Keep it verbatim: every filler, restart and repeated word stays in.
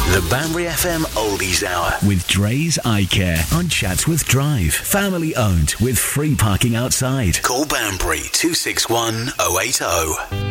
The Banbury F M Oldies Hour with Dre's Eye Care on Chatsworth Drive. Family owned with free parking outside. Call Banbury two six one oh eight oh.